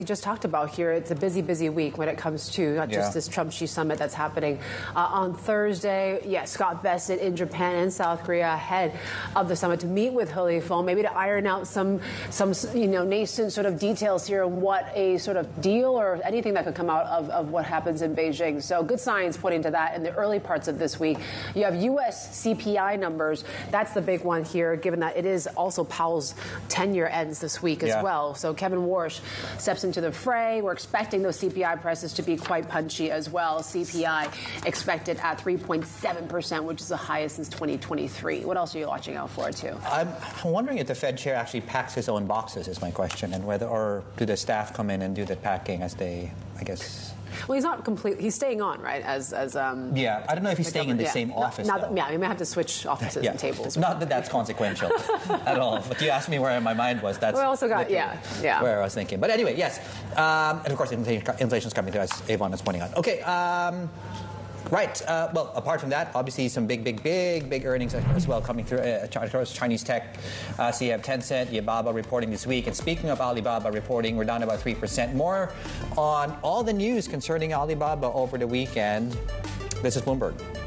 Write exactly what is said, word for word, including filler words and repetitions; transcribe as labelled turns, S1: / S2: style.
S1: We just talked about here, it's a busy, busy week when it comes to not just
S2: yeah.
S1: this Trump-Xi summit that's happening uh, on Thursday. Yes, Scott Bessent in Japan and South Korea ahead of the summit to meet with He Lifeng, maybe to iron out some, some you know, nascent sort of details here on what a sort of deal or anything that could come out of, of what happens in Beijing. So good signs pointing to that in the early parts of this week. You have U S C P I numbers. That's the big one here, given that it is also Powell's tenure ends this week as
S2: yeah.
S1: well. So Kevin Warsh steps into the fray. We're expecting those C P I prices to be quite punchy as well. C P I expected at three point seven percent, which is the highest since twenty twenty-three. What else are you watching out for, too?
S2: I'm wondering if the Fed chair actually packs his own boxes, is my question, and whether, or do the staff come in and do the packing as they, I guess...
S1: Well, he's not completely. He's staying on, right? As as um.
S2: Yeah, I don't know if he's staying in the
S1: yeah.
S2: same office.
S1: Not,
S2: not
S1: that, yeah, we may have to switch offices
S2: yeah.
S1: and tables.
S2: Not that that's consequential at all. But you asked me where my mind was. That's
S1: we also got yeah, yeah.
S2: where I was thinking. But anyway, yes, um, and of course, inflation's coming through, as Avon is pointing out. Okay. Um, Right. Uh, well, apart from that, obviously some big, big, big, big earnings as well coming through. Uh, Chinese tech. Uh, so you have Tencent, Alibaba reporting this week. And speaking of Alibaba reporting, we're down about three percent. More on all the news concerning Alibaba over the weekend. This is Bloomberg.